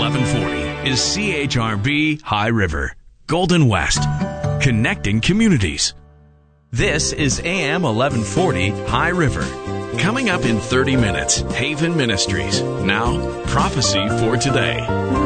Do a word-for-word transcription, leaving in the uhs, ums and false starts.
eleven forty is C H R B High River, Golden West, connecting communities. This is A M eleven forty High River. Coming up in thirty minutes, Haven Ministries. Now, prophecy for today.